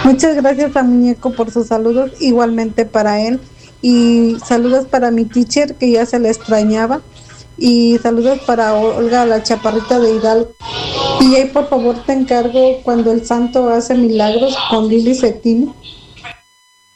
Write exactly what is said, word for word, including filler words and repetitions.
Muchas gracias a Muñeco por sus saludos, igualmente para él. Y saludos para mi teacher, que ya se le extrañaba. Y saludos para Olga, la chaparrita de Hidalgo. Y ahí, por favor, te encargo cuando el santo hace milagros con Lili Cettini.